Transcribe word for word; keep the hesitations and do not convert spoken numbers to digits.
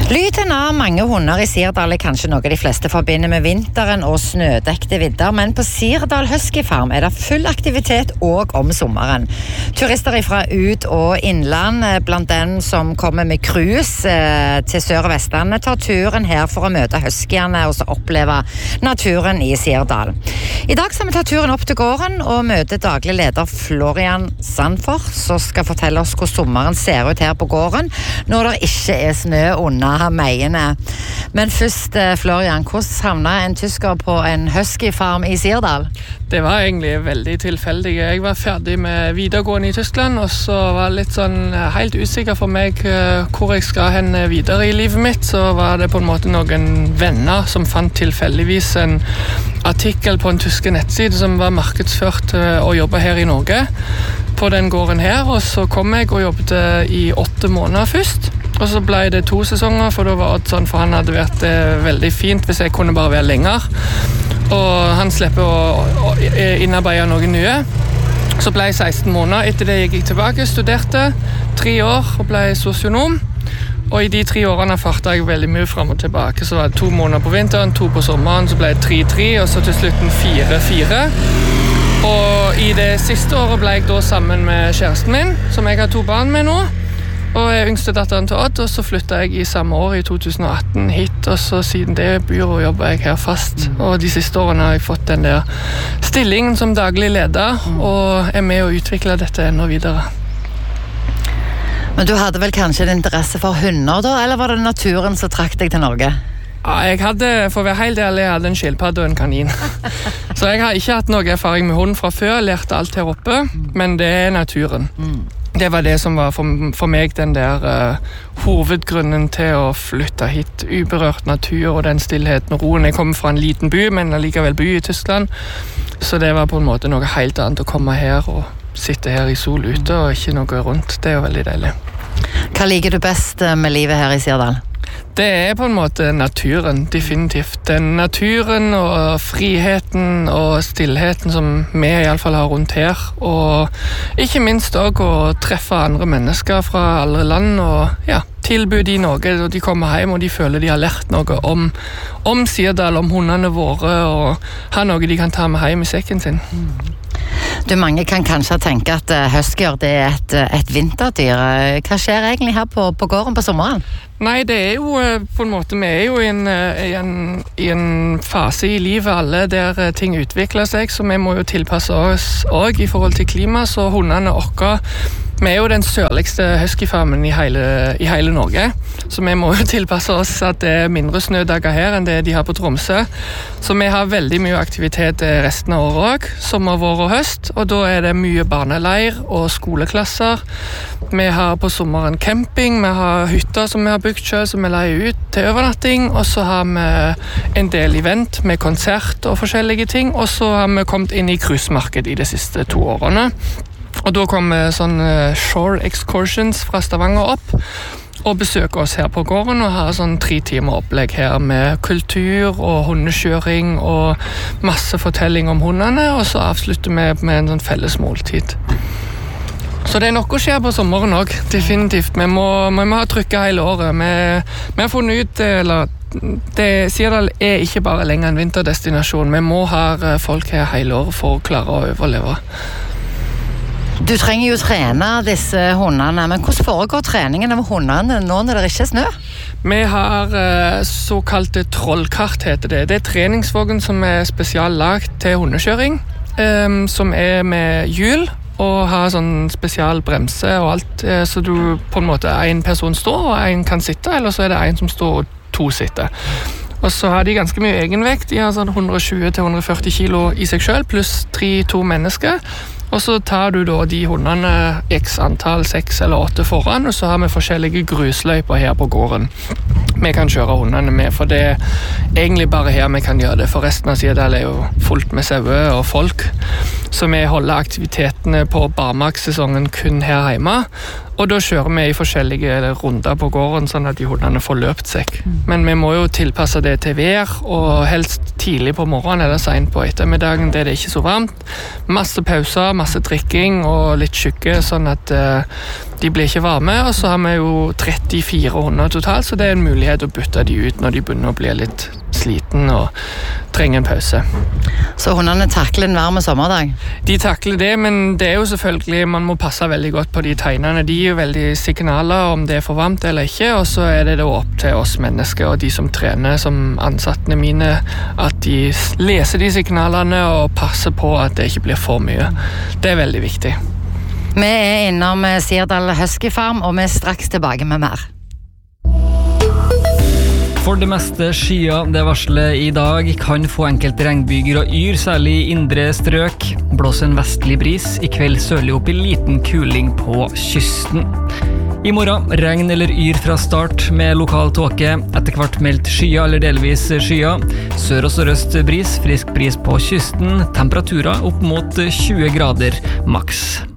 Lyden av mange hunder i Sirdal er kanskje noe de fleste forbinder med vinteren og snødekte vidder, men på Sirdal Husky Farm er det full aktivitet også om sommeren. Turister fra ut- og innland, blant dem som kommer med cruise til Sør- og Vestlandet, tar turen her for å møte huskyene og så oppleve naturen i Sirdal. I dag skal vi ta turen opp til gården og møte daglig leder Florian Sandfors, som skal fortelle oss hvordan sommeren ser ut her på gården når det ikke er snø under meiene. Men først, Florian, hvordan havnet en tysker på en huskyfarm i Sirdal? Det var egentlig veldig tilfeldig. Jeg var ferdig med videregående i Tyskland, og så var det litt sånn helt usikker for meg hvor jeg skal hen videre i livet mitt. Så var det på en måte noen venner som fant tilfeldigvis en artikkel på en tyske nettside som var markedsført og jobbet her i Norge på den gården her, og så kom jeg og jobbet i åtte måneder først. Og så ble det to sesonger, for da var det sånn, for han hadde vært eh, veldig fint hvis jeg kunne bare være lenger. Og han slipper å, å innarbeide noen nye. Så ble jeg seksten måneder etter det jeg gikk tilbake, studerte tre år og ble sosionom. Og i de tre årene fartet jeg veldig mye frem og tilbake. Så var det to måneder på vinteren, to på sommeren, så ble det tre tre, og så til slutten fire fire. Og i det siste året ble jeg da sammen med kjæresten min, som jeg har to barn med nå. Og jeg yngste datteren til Odd, og så flyttet jeg i samme år i to tusen og atten hit, og så siden det bor og jobber jeg her fast. Mm. Og de siste årene har jeg fått den der stillingen som daglig leder, mm. og er med å utvikle dette enda videre. Men du hadde vel kanskje en interesse for hunder da, eller var det naturen som trakk deg til Norge? Ja, jeg hadde, for å være helt ærlig, jeg hadde en skilpadde og en kanin. Så jeg har ikke hatt noe erfaring med hund fra før, lærte alt her oppe, mm. men det er naturen. Mm. Det var det som var for, for meg den der uh, hovedgrunnen til å flytte hit. Uberørt natur og den stillheten og roen. Jeg kommer fra en liten by, men allikevel by i Tyskland. Så det var på en måte noe helt annet å komme her og sitte her i sol ute og ikke noe rundt. Det er jo veldig deilig. Hva liker du best med livet her i Sirdal? Det er på en måte naturen, definitivt. Den naturen og friheten og stillheten som vi i alle fall har rundt her. Og ikke minst også å treffe andre mennesker fra alle land og ja, tilby de noe. Og de kommer hjem og de føler de har lært noe om, om Sirdal, om hundene våre, og har noe de kan ta med hjem i sekken sin. Du, mange kan kanskje tenke at huskyer det er et, et vinterdyr. Hva skjer egentlig her på, på gården på sommeren? Nei, det er jo på en måte, vi er jo i en, i en, i en fase i livet alle der ting utvikler seg, så vi må jo tilpasse oss også i forhold til klima, så hundene orker. Vi er jo den sørligste huskyfarmen i hele, i hele Norge, så vi må jo tilpasse oss at det er mindre snødager her enn det de har på Tromsø. Så vi har veldig mye aktivitet resten av året også, sommer, vår og høst, og da er det mye barneleir og skoleklasser. Vi har på sommeren camping, vi har hytter som vi har bygd selv, som vi leier ut til overnatting, og så har vi en del event med konsert og forskjellige ting, og så har vi kommet inn i cruisemarked i de siste to årene. Og da kommer sånn shore excursions fra Stavanger opp og besøker oss her på gården og har sånn tre timer opplegg her med kultur og hundekjøring og masse fortelling om hundene, og så avslutter vi med en sånn felles måltid. Så det er nok å skje på sommeren også, definitivt. Vi må, vi må ha trykket hele året. Vi, vi har funnet ut, eller det, Sirdal er ikke bare lenger en vinterdestinasjon. Vi må ha folk her hele året for å klare å overleve. Du trenger jo trene disse hundene, men hvordan foregår treningen av hundene nå når det ikke er snø? Vi har eh, såkalte trollkart, heter det. Det er treningsvogn som er spesiallagt til hundekjøring, eh, som er med hjul og har sånn spesial bremse og alt, eh, så du på en måte en person står og en kan sitte, eller så er det en som står og to sitter. Og så har de ganske mye egenvekt. De har sånn hundre tjue til hundre førti kilo i seg selv, pluss tre to mennesker. Og så tar du da de hundene x antall, seks eller åtte foran, og så har vi forskjellige grusløyper her på gården. Vi kan kjøre hundene med, for det er egentlig bare her vi kan gjøre det, for resten av Sirdal er jo fullt med sauer og folk. Så vi holder aktivitetene på barmarkssesongen kun her hjemme, Og da kjører vi i forskjellige runder på gården, sånn at de hundene får løpt seg. Men vi må jo tilpasse det til vær, og helst tidlig på morgenen eller sent på ettermiddagen, der det ikke er så varmt. Masse pauser, masse drikking og litt skygge, sånn at uh, de blir ikke varme. Og så har vi jo trettifire hunder totalt, så det er en mulighet å bytte de ut når de begynner å bli litt sliten og trenger en pause. Så hundene takler en varme sommerdag? De takler det, men det er jo selvfølgelig, man må passe veldig godt på de tegnene. De er jo veldig signaler om det er for varmt eller ikke, og så er det da opp til oss mennesker og de som trener som ansattene mine, at de leser de signalene og passer på at det ikke blir for mye. Det er veldig viktig. Vi er innom Sirdal Husky Farm, og vi er straks tilbake med mer. For det meste skyer, det varselet i dag kan få enkelte regnbyger og yr, særlig i indre strøk. Blåser en vestlig bris, i kveld sørlig opp i liten kuling på kysten. I morgen regn eller yr fra start med lokal tåke, etter hvert meldt skyer eller delvis skyer. Sør- og sørøst bris, frisk bris på kysten, temperaturer opp mot tjue grader maks.